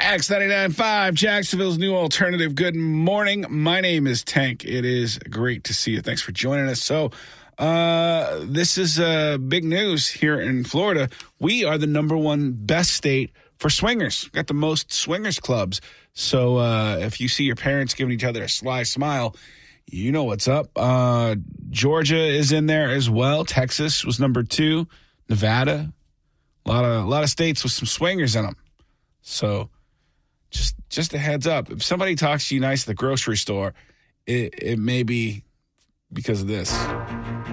X99.5, Jacksonville's new alternative. Good morning. My name is Tank. It is great to see you. Thanks for joining us. So, this is big news here in Florida. We are the number one best state for swingers. We've got the most swingers clubs. So, if you see your parents giving each other a sly smile, you know what's up. Georgia is in there as well. Texas was number 2. Nevada. A lot of states with some swingers in them. So, just a heads up. If somebody talks to you nice at the grocery store, it may be because of this.